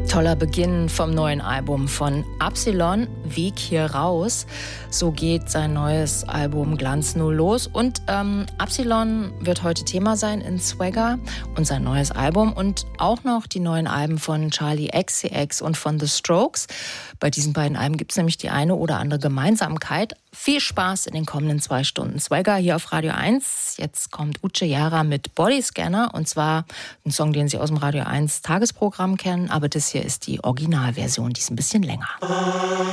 Toller Beginn vom neuen Album von Absilon, Weg hier raus. So geht sein neues Album Glanz nur los. Und Absilon wird heute Thema sein in Swagger und sein neues Album. Und auch noch die neuen Alben von Charli XCX und von The Strokes. Bei diesen beiden Alben gibt es nämlich die eine oder andere Gemeinsamkeit. Viel Spaß in den kommenden 2 Stunden. Swagger hier auf Radio 1. Jetzt kommt Uche Jara mit Bodyscanner. Und zwar ein Song, den Sie aus dem Radio 1 Tagesprogramm kennen. Aber das hier ist die Originalversion, die ist ein bisschen länger.